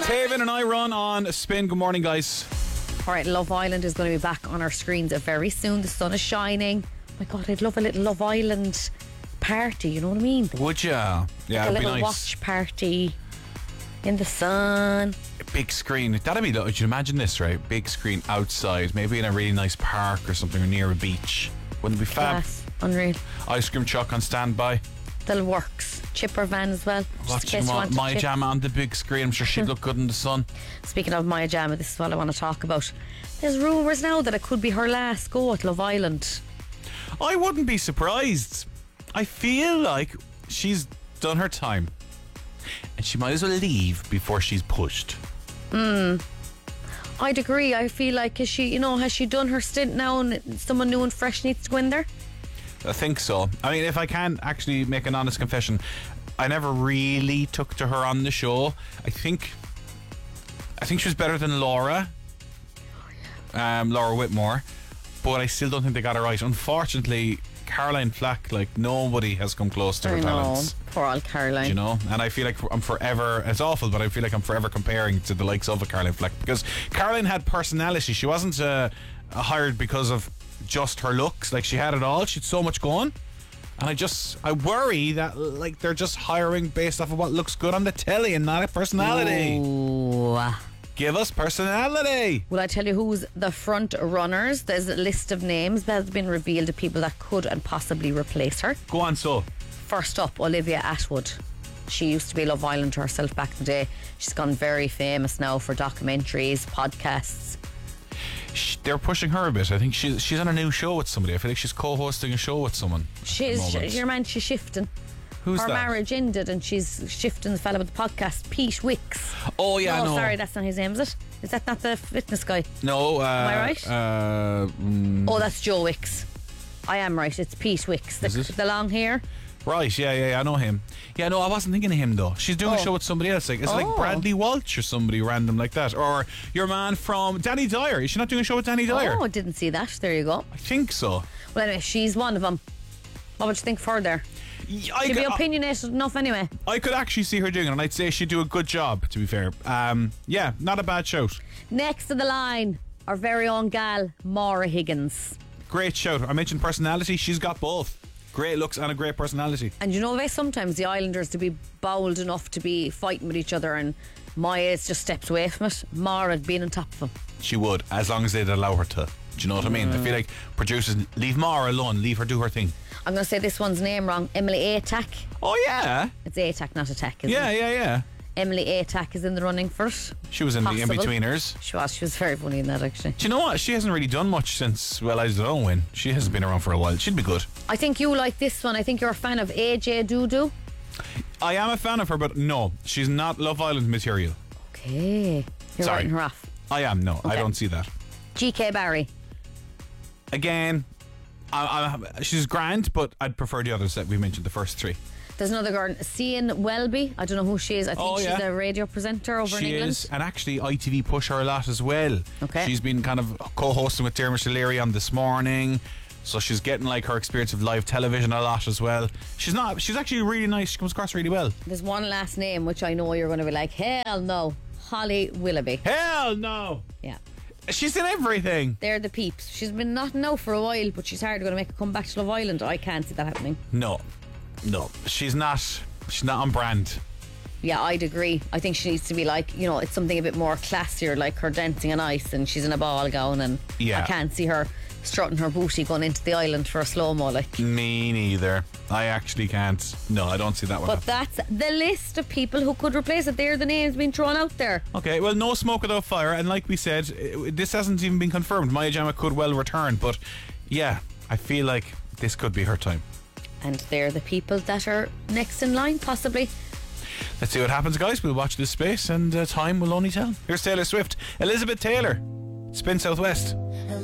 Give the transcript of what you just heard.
Taven and I run on Spin. Good morning, guys. Alright, Love Island is going to be back on our screens very soon. The sun is shining. Oh my God, I'd love a little Love Island party, you know what I mean? Would ya? Yeah, A it'd be little nice. watch party in the sun. Big screen. That'd be. Would you imagine this, right? Big screen outside, maybe in a really nice park or something, or near a beach. Wouldn't it be fab? Class. Unreal. Ice cream truck on standby. That works. Chipper van as well. just in Watching case you want to Maya chip. Jama on the big screen. I'm sure she'd look good in the sun. Speaking of Maya Jama, this is what I want to talk about. There's rumours now that it could be her last go at Love Island. I wouldn't be surprised. I feel like she's done her time, and she might as well leave before she's pushed. I'd agree. I feel like has she done her stint now and someone new and fresh needs to go in there? I think so. I mean, if I can actually make an honest confession, I never really took to her on the show. I think she was better than Laura. Laura Whitmore. But I still don't think they got her right. Unfortunately, Caroline Flack, like, nobody has come close to her talents. Poor old Caroline. You know, and I feel like I'm forever, it's awful, but I feel like I'm forever comparing to the likes of a Caroline Flack, because Caroline had personality. She wasn't hired because of just her looks. Like, she had it all. She had so much going, and I worry that, like, they're just hiring based off of what looks good on the telly and not a personality. Ooh. Give us personality. Will I tell you who's the front runners? There's a list of names that has been revealed of people that could and possibly replace her. Go on, so. First up, Olivia Atwood. She used to be Love Island herself back in the day. She's gone very famous now for documentaries, podcasts. They're pushing her a bit. I think she's on a new show with somebody. I feel like she's co-hosting a show with someone. She's shifting. Who's her that? marriage ended and she's shifting the fella with the podcast, Pete Wicks. Oh yeah, no, no. sorry, that's not his name, is it? Is that not the fitness guy? No. Am I right? Oh, that's Joe Wicks. I am right. It's Pete Wicks. The long hair. Right, yeah, I know him. Yeah, no, I wasn't thinking of him though. She's doing a show with somebody else. Like, it's like Bradley Walsh or somebody random like that. Or your man from Danny Dyer. Is she not doing a show with Danny Dyer? Oh, I didn't see that. There you go. I think so. Well, anyway, she's one of them. What would you think for there? She'd be opinionated enough anyway. I could actually see her doing it, and I'd say she'd do a good job, to be fair. Yeah, not a bad shout. Next to the line, our very own gal, Maura Higgins. Great shout. I mentioned personality. She's got both. Great looks and a great personality. And you know, sometimes the Islanders to be bold enough to be fighting with each other, and Maya's just stepped away from it. Maura'd been on top of them. She would, as long as they'd allow her to. Do you know what I mean? I feel like producers, leave Maura alone, leave her do her thing. I'm going to say this one's name wrong. Emily Atack. Oh yeah, it's Atack, not Attack, isn't it? Yeah. Emily Atack is in the running for it. She was in the In-Betweeners. She was very funny in that, actually. Do you know what? She hasn't really done much since I Don't Know When. She hasn't been around for a while. She'd be good. I think you like this one. I think you're a fan of AJ Dudu. I am a fan of her, but no, she's not Love Island material. Okay, you're writing her off. I am, no, okay. I don't see that. GK Barry. Again, she's grand, but I'd prefer the others that we mentioned, the first three. There's another girl, Cian Welby. I don't know who she is. I think she's a radio presenter over in England. She is, and actually ITV push her a lot as well. Okay. She's been kind of co-hosting with Dermot O'Leary on This Morning, so she's getting like her experience of live television a lot as well. She's actually really nice. She comes across really well. There's one last name which I know you're going to be like, hell no, Holly Willoughby. Hell no. Yeah. She's in everything. They're the peeps. She's been not now for a while, but she's hardly going to make a comeback to Love Island. I can't see that happening. No, she's not. She's not on brand. Yeah, I'd agree. I think she needs to be like, it's something a bit more classier, like her dancing on ice, and she's in a ball gown, and I can't see her strutting her booty going into the island for a slow-mo. Like, me neither. I actually can't. No, I don't see that one. But that's the list of people who could replace it. They're the names being thrown out there. Okay, well, no smoke without fire, and like we said, this hasn't even been confirmed. Maya Jama could well return, but yeah, I feel like this could be her time. And they're the people that are next in line, possibly. Let's see what happens, guys. We'll watch this space, and time will only tell. Here's Taylor Swift. Elizabeth Taylor, Spin Southwest.